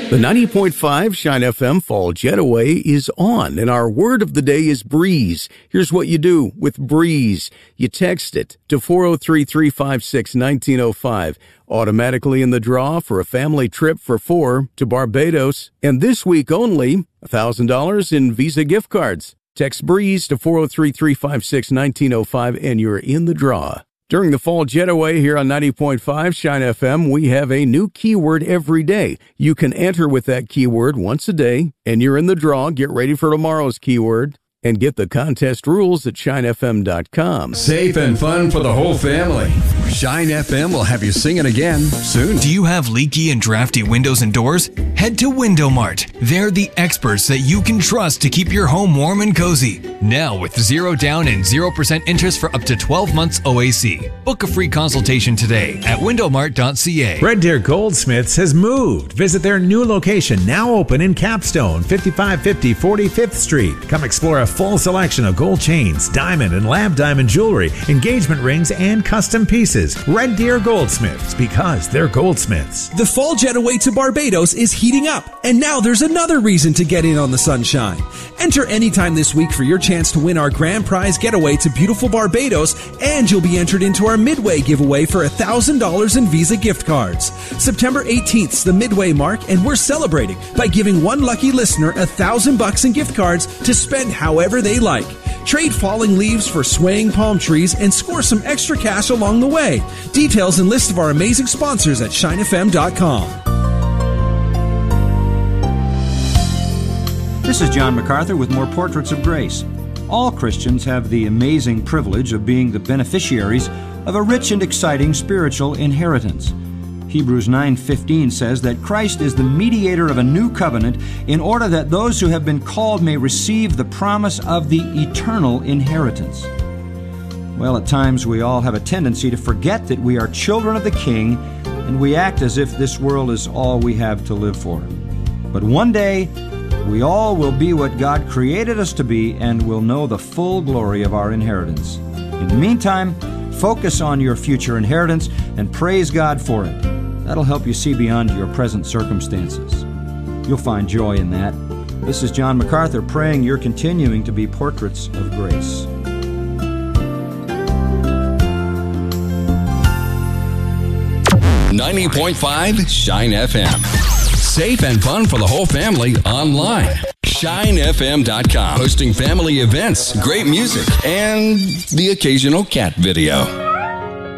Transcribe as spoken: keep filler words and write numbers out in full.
The ninety point five Shine F M Fall Getaway is on, and our word of the day is breeze. Here's what you do with breeze. You text it to four oh three, three five six, one nine oh five. Automatically in the draw for a family trip for four to Barbados. And this week only, one thousand dollars in Visa gift cards. Text breeze to four oh three, three five six, one nine oh five, and you're in the draw. During the Fall Getaway here on ninety point five Shine F M, we have a new keyword every day. You can enter with that keyword once a day, and you're in the draw. Get ready for tomorrow's keyword and get the contest rules at shine f m dot com. Safe and fun for the whole family. Shine F M will have you singing again soon. Do you have leaky and drafty windows and doors? Head to Window Mart. They're the experts that you can trust to keep your home warm and cozy. Now with zero down and zero percent interest for up to twelve months O A C. Book a free consultation today at window mart dot c a. Red Deer Goldsmiths has moved. Visit their new location, now open in Capstone, fifty-five fifty forty-fifth Street. Come explore a full selection of gold chains, diamond and lab diamond jewelry, engagement rings, and custom pieces. Red Deer Goldsmiths, because they're goldsmiths. The Fall Getaway to Barbados is heating up, and now there's another reason to get in on the sunshine. Enter anytime this week for your chance to win our grand prize getaway to beautiful Barbados, and you'll be entered into our Midway giveaway for one thousand dollars in Visa gift cards. September eighteenth is the Midway mark, and we're celebrating by giving one lucky listener one thousand bucks in gift cards to spend however they like. Trade falling leaves for swaying palm trees and score some extra cash along the way. Details and list of our amazing sponsors at shine f m dot com. This is John MacArthur with more Portraits of Grace. All Christians have the amazing privilege of being the beneficiaries of a rich and exciting spiritual inheritance. Hebrews nine fifteen says that Christ is the mediator of a new covenant in order that those who have been called may receive the promise of the eternal inheritance. Well, at times we all have a tendency to forget that we are children of the King, and we act as if this world is all we have to live for. But one day, we all will be what God created us to be and will know the full glory of our inheritance. In the meantime, focus on your future inheritance and praise God for it. That'll help you see beyond your present circumstances. You'll find joy in that. This is John MacArthur praying you're continuing to be portraits of grace. ninety point five Shine F M. Safe and fun for the whole family online. shine f m dot com. Hosting family events, great music, and the occasional cat video.